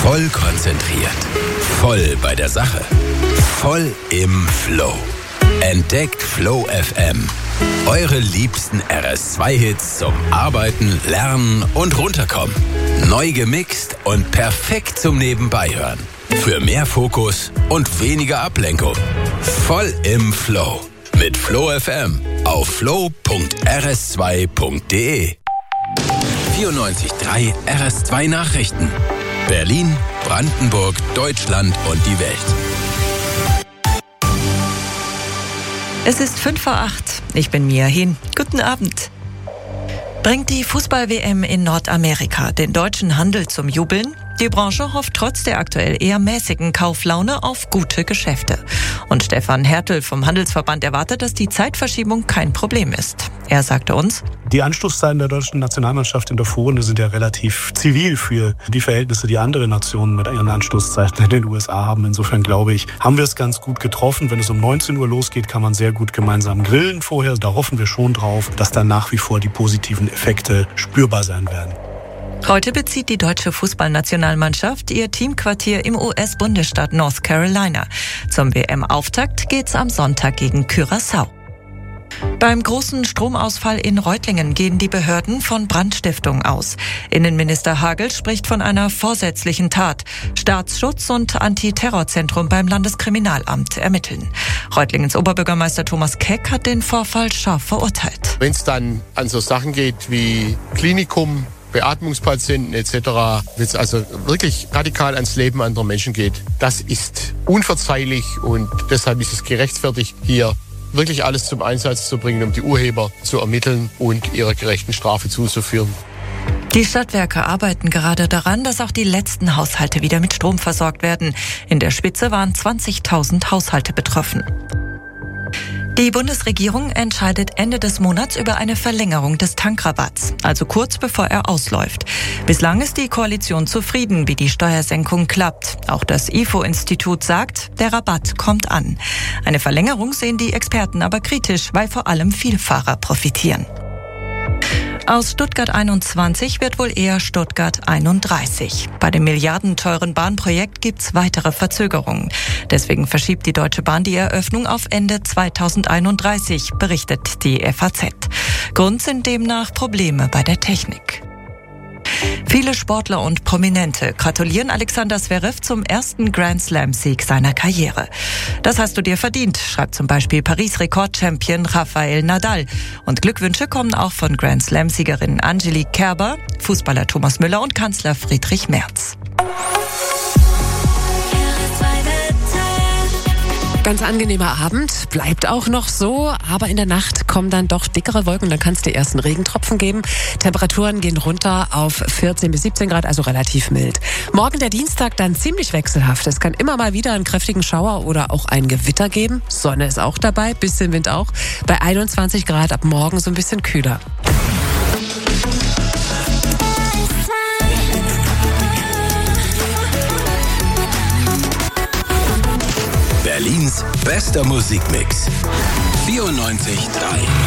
Voll konzentriert. Voll bei der Sache. Voll im Flow. Entdeckt Flow FM. Eure liebsten RS2-Hits zum Arbeiten, Lernen und Runterkommen. Neu gemixt und perfekt zum Nebenbeihören. Für mehr Fokus und weniger Ablenkung. Voll im Flow. Mit Flow FM auf flow.rs2.de. 94.3 RS2 Nachrichten. Berlin, Brandenburg, Deutschland und die Welt. Es ist 5:08. Ich bin Mia Hin. Guten Abend. Bringt die Fußball-WM in Nordamerika den deutschen Handel zum Jubeln? Die Branche hofft trotz der aktuell eher mäßigen Kauflaune auf gute Geschäfte. Und Stefan Hertel vom Handelsverband erwartet, dass die Zeitverschiebung kein Problem ist. Er sagte uns: Die Anstoßzeiten der deutschen Nationalmannschaft in der Vorrunde sind ja relativ zivil für die Verhältnisse, die andere Nationen mit ihren Anstoßzeiten in den USA haben. Insofern glaube ich, haben wir es ganz gut getroffen. Wenn es um 19 Uhr losgeht, kann man sehr gut gemeinsam grillen vorher. Da hoffen wir schon drauf, dass dann nach wie vor die positiven Effekte spürbar sein werden. Heute bezieht die deutsche Fußballnationalmannschaft ihr Teamquartier im US-Bundesstaat North Carolina. Zum WM-Auftakt geht's am Sonntag gegen Curaçao. Beim großen Stromausfall in Reutlingen gehen die Behörden von Brandstiftung aus. Innenminister Hagel spricht von einer vorsätzlichen Tat. Staatsschutz und Antiterrorzentrum beim Landeskriminalamt ermitteln. Reutlingens Oberbürgermeister Thomas Keck hat den Vorfall scharf verurteilt. Wenn es dann an so Sachen geht wie Klinikum, Beatmungspatienten etc., wenn es also wirklich radikal ans Leben anderer Menschen geht, das ist unverzeihlich und deshalb ist es gerechtfertigt, hier wirklich alles zum Einsatz zu bringen, um die Urheber zu ermitteln und ihrer gerechten Strafe zuzuführen. Die Stadtwerke arbeiten gerade daran, dass auch die letzten Haushalte wieder mit Strom versorgt werden. In der Spitze waren 20.000 Haushalte betroffen. Die Bundesregierung entscheidet Ende des Monats über eine Verlängerung des Tankrabatts, also kurz bevor er ausläuft. Bislang ist die Koalition zufrieden, wie die Steuersenkung klappt. Auch das IFO-Institut sagt, der Rabatt kommt an. Eine Verlängerung sehen die Experten aber kritisch, weil vor allem Vielfahrer profitieren. Aus Stuttgart 21 wird wohl eher Stuttgart 31. Bei dem milliardenteuren Bahnprojekt gibt's weitere Verzögerungen. Deswegen verschiebt die Deutsche Bahn die Eröffnung auf Ende 2031, berichtet die FAZ. Grund sind demnach Probleme bei der Technik. Viele Sportler und Prominente gratulieren Alexander Zverev zum ersten Grand-Slam-Sieg seiner Karriere. Das hast du dir verdient, schreibt zum Beispiel Paris-Rekordchampion Rafael Nadal. Und Glückwünsche kommen auch von Grand-Slam-Siegerin Angelique Kerber, Fußballer Thomas Müller und Kanzler Friedrich Merz. Ganz angenehmer Abend, bleibt auch noch so, aber in der Nacht kommen dann doch dickere Wolken, dann kann es die ersten Regentropfen geben. Temperaturen gehen runter auf 14 bis 17 Grad, also relativ mild. Morgen der Dienstag dann ziemlich wechselhaft. Es kann immer mal wieder einen kräftigen Schauer oder auch ein Gewitter geben. Sonne ist auch dabei, bisschen Wind auch. Bei 21 Grad ab morgen so ein bisschen kühler. Berlins bester Musikmix. 94.3